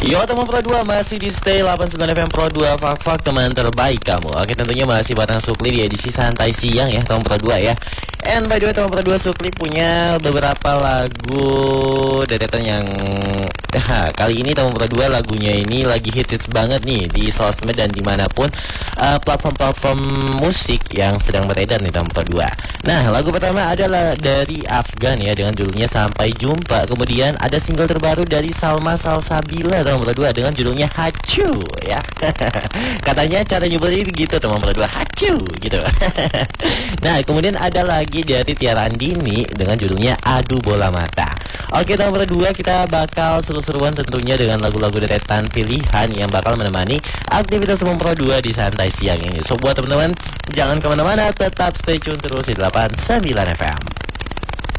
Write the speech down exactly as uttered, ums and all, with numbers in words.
Yo teman Pro dua masih di Stay delapan puluh sembilan F M Pro dua, fak-fak teman terbaik kamu. Oke, tentunya masih bareng Sukli di edisi santai siang ya teman Pro dua ya. And by the way teman Pro dua, Sukli punya beberapa lagu deretan yang ha, kali ini teman Pro dua lagunya ini lagi hits banget nih di sosmed dan dimanapun uh, platform-platform musik yang sedang beredar nih teman Pro dua. Nah, lagu pertama adalah dari Afgan ya dengan judulnya Sampai Jumpa. Kemudian ada single terbaru dari Salma Salsabila teman Pro dua dengan judulnya Hacu ya. Katanya cara nyebutnya gitu teman Pro dua, Hacu gitu. Nah, kemudian ada lagi dari Tiara Andini dengan judulnya Adu Bola Mata. Oke teman Pro dua, kita bakal seru-seruan tentunya dengan lagu-lagu deretan pilihan yang bakal menemani aktivitas teman Pro dua di santai siang ini. So buat teman-teman jangan kemana-mana, tetap stay tune terus di delapan puluh sembilan F M.